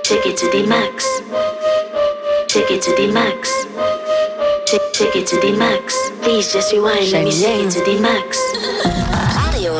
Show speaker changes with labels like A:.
A: Take it to the max. Take it to the max. Take it to the max. Please just rewind. Let me take it to the max.